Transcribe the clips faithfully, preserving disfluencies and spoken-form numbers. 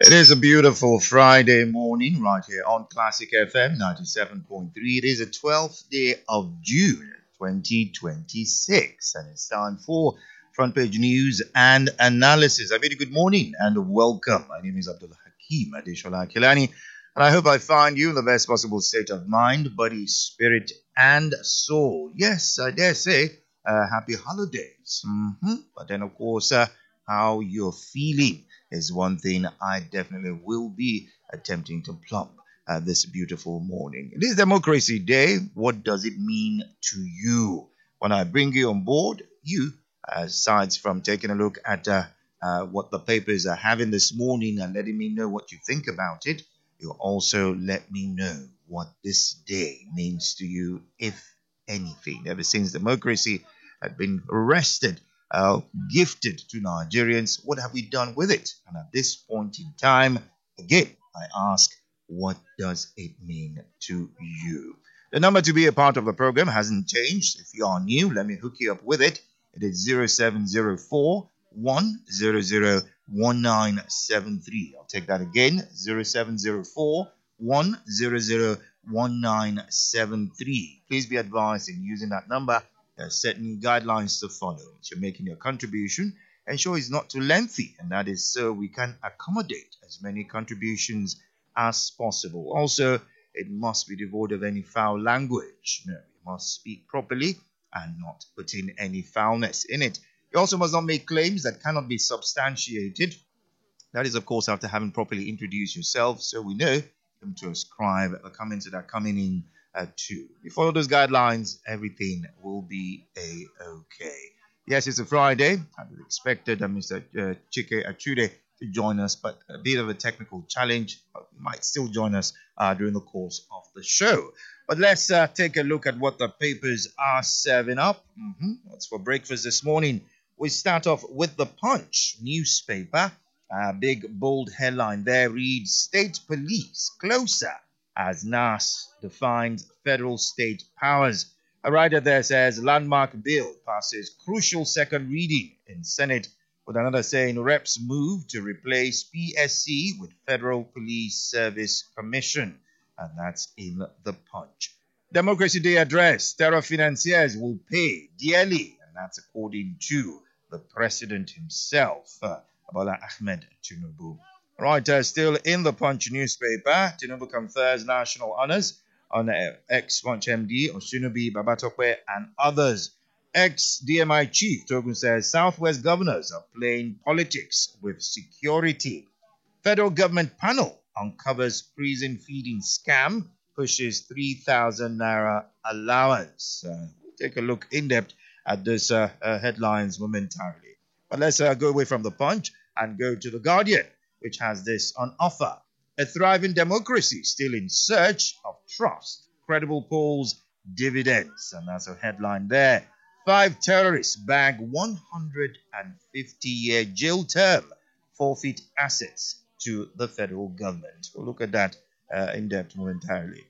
It is a beautiful Friday morning right here on Classic F M ninety-seven point three. It is the twelfth day of June twenty twenty-six, and it's time for front page news and analysis. A very good morning and welcome. My name is Abdul Hakim Adeshola Kilani, and I hope I find you in the best possible state of mind, body, spirit, and soul. Yes, I dare say, uh, happy holidays. Mm-hmm. But then, of course, uh, how you're feeling is one thing I definitely will be attempting to plumb uh, this beautiful morning. It is Democracy Day. What does it mean to you? When I bring you on board, you, aside from taking a look at uh, uh, what the papers are having this morning and letting me know what you think about it, you'll also let me know what this day means to you, if anything. Ever since democracy had been arrested, Uh, gifted to Nigerians, what have we done with it? And at this point in time, again, I ask, what does it mean to you? The number to be a part of the program hasn't changed. If you are new, let me hook you up with it. It is zero seven zero four, one zero zero, one nine seven three. I'll take that again, zero seven zero four, one zero zero, one nine seven three. Please be advised in using that number. There are certain guidelines to follow. If you're making your contribution, ensure it's not too lengthy, and that is so we can accommodate as many contributions as possible. Also, it must be devoid of any foul language. No, you must speak properly and not put in any foulness in it. You also must not make claims that cannot be substantiated. That is, of course, after having properly introduced yourself, so we know to ascribe the comments that are coming in Uh, two. You follow those guidelines, everything will be a-okay. Yes, it's a Friday. I would expected uh, Mister Uh, Chike Achude to join us, but a bit of a technical challenge. But he might still join us uh, during the course of the show. But let's uh, take a look at what the papers are serving up. Mm-hmm. That's for breakfast this morning. We start off with the Punch newspaper. A big, bold headline there reads, State Police Closer as N A S defines federal state powers. A writer there says landmark bill passes crucial second reading in Senate, with another saying reps move to replace P S C with Federal Police Service Commission. And that's in the Punch. Democracy Day address, terror financiers will pay dearly. And that's according to the president himself, uh, Bola Ahmed Tinubu. Right, uh, still in the Punch newspaper, Tinubu confers national honors on uh, ex-Punch M D Osunubi Babatokwe and others. Ex-D M I chief Togun says Southwest governors are playing politics with security. Federal government panel uncovers prison feeding scam, pushes three thousand naira allowance. Uh, we'll take a look in depth at those uh, uh, headlines momentarily. But let's uh, go away from the Punch and go to the Guardian, which has this on offer. A thriving democracy still in search of trust. Credible polls, dividends. And that's a headline there. Five terrorists bag one hundred fifty-year jail term, forfeit assets to the federal government. We'll look at that uh, in depth momentarily.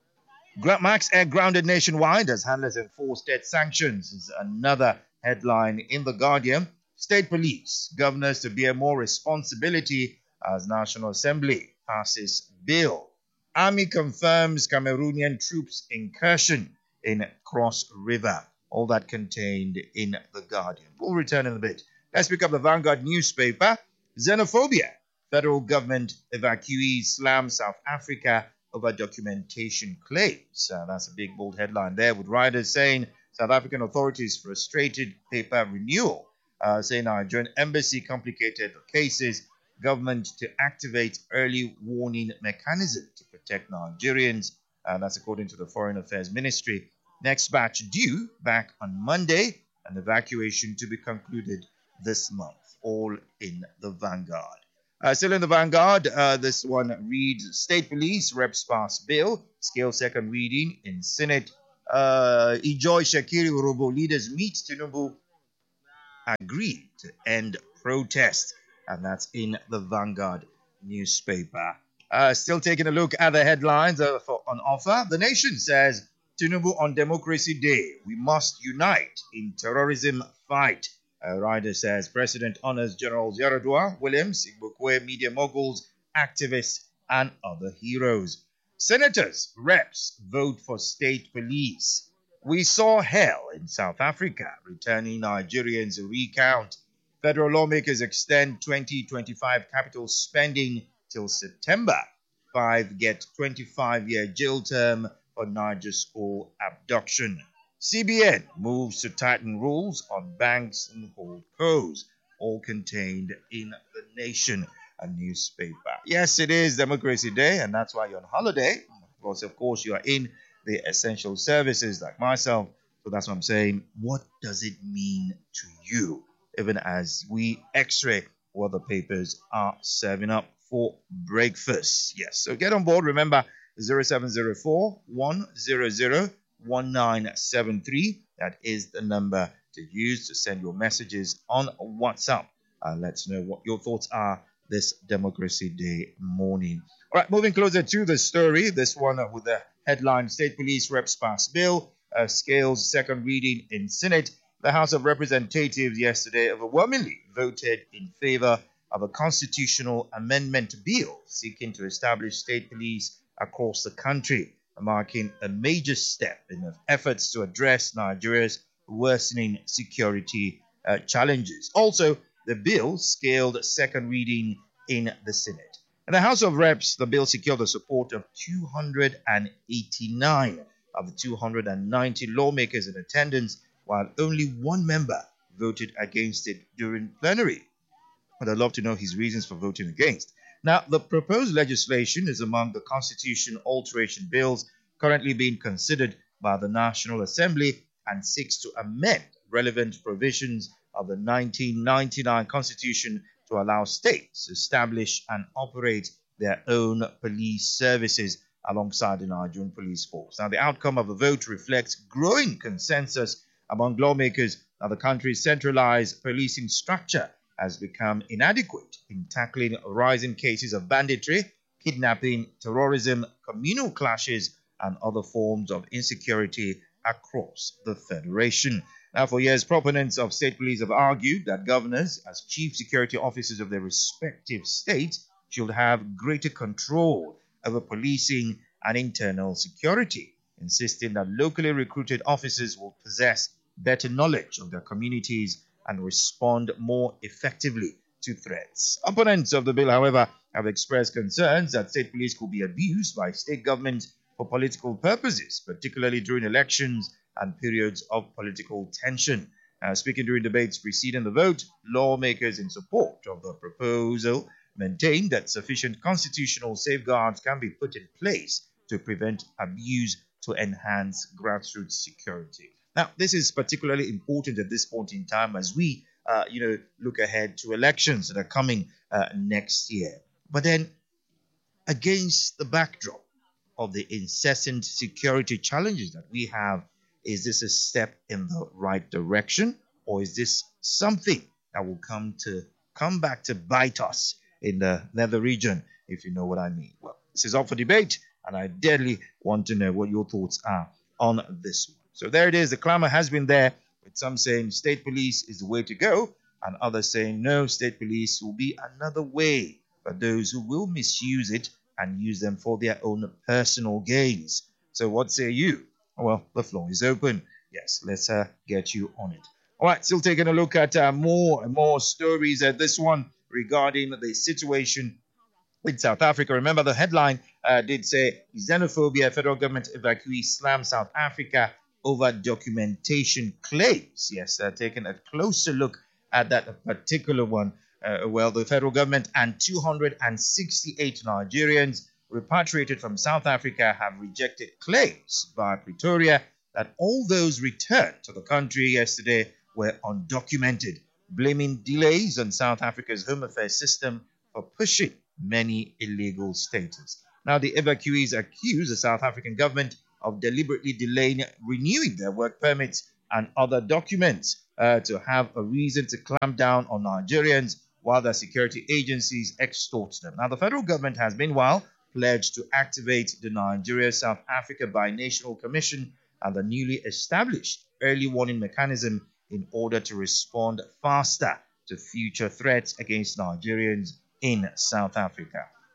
Max Air grounded nationwide as handlers enforce debt sanctions is another headline in The Guardian. State police, governors to bear more responsibility as National Assembly passes bill. Army confirms Cameroonian troops incursion in Cross River. All that contained in The Guardian. We'll return in a bit. Let's pick up the Vanguard newspaper. Xenophobia. Federal government evacuees slam South Africa over documentation claims. Uh, that's a big, bold headline there, with writers saying South African authorities frustrated paper renewal. Uh, saying Nigerian embassy complicated the cases. Government to activate early warning mechanism to protect Nigerians. Uh, that's according to the Foreign Affairs Ministry. Next batch due back on Monday, and evacuation to be concluded this month. All in the Vanguard. Uh, still in the Vanguard, uh, this one reads, State Police reps pass bill, scale second reading in Senate. Uh, Ijoy Shakiri Urobo leaders meet Tinubu, agreed to end protest. And that's in the Vanguard newspaper. Uh, still taking a look at the headlines uh, for, on offer. The Nation says, Tinubu on Democracy Day, we must unite in terrorism fight. A writer says, President honors Generals Yaradua, Williams, Igbokwe, media moguls, activists, and other heroes. Senators, reps vote for state police. We saw hell in South Africa, returning Nigerians a recount. Federal lawmakers extend twenty twenty-five capital spending till September. Five get twenty-five-year jail term for Niger school abduction. C B N moves to tighten rules on banks and holdcos, all contained in The Nation, a newspaper. Yes, it is Democracy Day, and that's why you're on holiday. Because, of course, you are in the essential services like myself. So that's what I'm saying. What does it mean to you? Even as we x-ray what the papers are serving up for breakfast. Yes, so get on board. Remember, zero seven zero four, one zero zero, one nine seven three. That is the number to use to send your messages on WhatsApp. Uh, let's know what your thoughts are this Democracy Day morning. All right, moving closer to the story. This one uh, with the headline, State Police Reps Pass Bill, uh, scales second reading in Senate. The House of Representatives yesterday overwhelmingly voted in favor of a constitutional amendment bill seeking to establish state police across the country, marking a major step in efforts to address Nigeria's worsening security uh, challenges. Also, the bill scaled second reading in the Senate. In the House of Reps, the bill secured the support of two hundred eighty-nine of the two hundred ninety lawmakers in attendance, while only one member voted against it during plenary. But I'd love to know his reasons for voting against. Now, the proposed legislation is among the constitution alteration bills currently being considered by the National Assembly and seeks to amend relevant provisions of the nineteen ninety-nine Constitution to allow states to establish and operate their own police services alongside the Nigerian police force. Now, the outcome of the vote reflects growing consensus among lawmakers that the country's centralized policing structure has become inadequate in tackling rising cases of banditry, kidnapping, terrorism, communal clashes, and other forms of insecurity across the Federation. Now, for years, proponents of state police have argued that governors, as chief security officers of their respective states, should have greater control over policing and internal security, insisting that locally recruited officers will possess better knowledge of their communities and respond more effectively to threats. Opponents of the bill, however, have expressed concerns that state police could be abused by state governments for political purposes, particularly during elections and periods of political tension. Uh, speaking during debates preceding the vote, lawmakers in support of the proposal maintained that sufficient constitutional safeguards can be put in place to prevent abuse to enhance grassroots security. Now, this is particularly important at this point in time as we, uh, you know, look ahead to elections that are coming uh, next year. But then, against the backdrop of the incessant security challenges that we have, is this a step in the right direction, or is this something that will come to come back to bite us in the nether region, if you know what I mean? Well, this is up for debate, and I deadly want to know what your thoughts are on this one. So there it is. The clamor has been there, with some saying state police is the way to go, and others saying no, state police will be another way for those who will misuse it and use them for their own personal gains. So what say you? Well, the floor is open. Yes, let's uh, get you on it. All right, still taking a look at uh, more and more stories at this one regarding the situation in South Africa. Remember, the headline uh, did say xenophobia, federal government evacuees slam South Africa over documentation claims. Yes, uh, taking a closer look at that particular one. Uh, well, the federal government and two hundred sixty-eight Nigerians repatriated from South Africa have rejected claims by Pretoria that all those returned to the country yesterday were undocumented, blaming delays on South Africa's Home Affairs system for pushing many illegal status. Now, the evacuees accuse the South African government of deliberately delaying renewing their work permits and other documents uh, to have a reason to clamp down on Nigerians while their security agencies extort them. Now, the federal government has meanwhile pledged to activate the Nigeria-South Africa Binational Commission and the newly established early warning mechanism in order to respond faster to future threats against Nigerians in South Africa.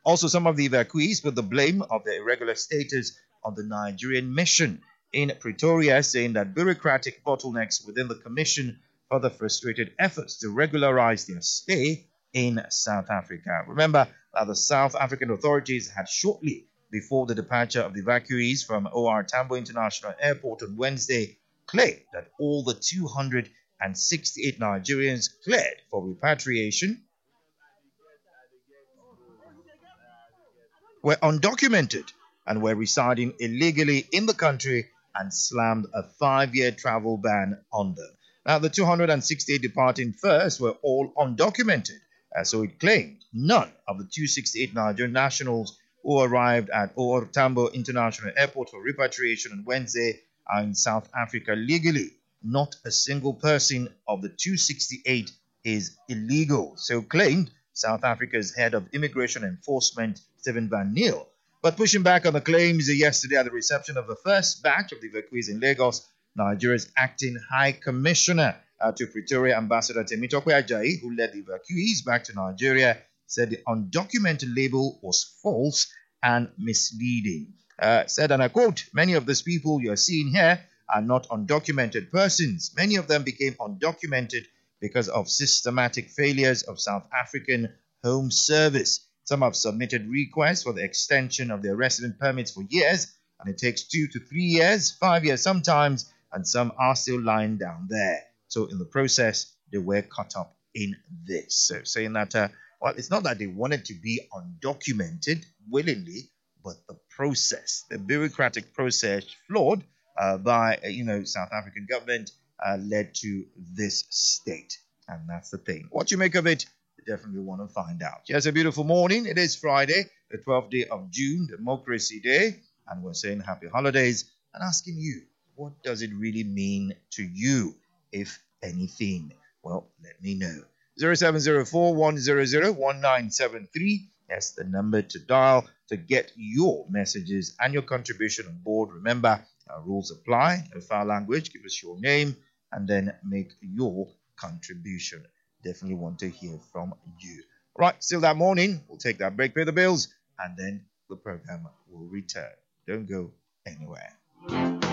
Also, some of the evacuees put the blame of their irregular status on the Nigerian mission in Pretoria, saying that bureaucratic bottlenecks within the commission further frustrated efforts to regularize their stay in South Africa. Remember that the South African authorities had shortly before the departure of the evacuees from O R Tambo International Airport on Wednesday claimed that all the two hundred sixty-eight Nigerians cleared for repatriation were undocumented and were residing illegally in the country and slammed a five-year travel ban on them. Now, the two hundred sixty-eight departing first were all undocumented, uh, so it claimed none of the two hundred sixty-eight Nigerian nationals who arrived at O R Tambo International Airport for repatriation on Wednesday are in South Africa legally. Not a single person of the two hundred sixty-eight is illegal, so claimed South Africa's head of immigration enforcement, Stephen Van Niel. But pushing back on the claims yesterday at the reception of the first batch of the evacuees in Lagos, Nigeria's acting High Commissioner uh, to Pretoria, Ambassador Temitope Ajayi, who led the evacuees back to Nigeria, said the undocumented label was false and misleading. Uh, said, and I quote, "Many of these people you're seeing here are not undocumented persons. Many of them became undocumented because of systematic failures of South African Home Service. Some have submitted requests for the extension of their resident permits for years, and it takes two to three years, five years sometimes, and some are still lying down there. So in the process, they were caught up in this." So saying that, uh, well, it's not that they wanted to be undocumented willingly, but the process, the bureaucratic process flawed uh, by, uh, you know, South African government uh, led to this state. And that's the thing. What you make of it, you definitely want to find out. Yes, a beautiful morning. It is Friday, the twelfth day of June, Democracy Day. And we're saying happy holidays and asking you, what does it really mean to you, if anything? Well, let me know. zero seven zero four, one zero zero, one nine seven three. That's the number to dial to get your messages and your contribution on board. Remember, our rules apply. No foul language. Give us your name and then make your contribution. Definitely want to hear from you. Right, still that morning. We'll take that break, pay the bills, and then the program will return. Don't go anywhere.